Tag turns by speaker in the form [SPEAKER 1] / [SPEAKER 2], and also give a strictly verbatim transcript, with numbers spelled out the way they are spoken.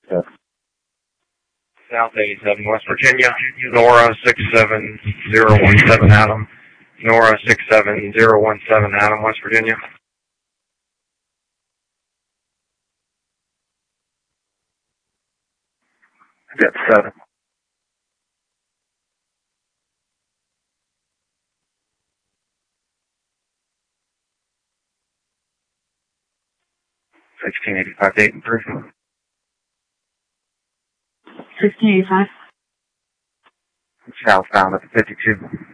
[SPEAKER 1] Yes.
[SPEAKER 2] South eighty-seven, West Virginia, Nora six seven zero one seven Adam. Nora six seven zero one seven Adam, West Virginia.
[SPEAKER 1] Jet seven. Sixteen eighty-five, Dayton three.
[SPEAKER 3] Sixteen eighty-five.
[SPEAKER 1] Southbound at the fifty-two.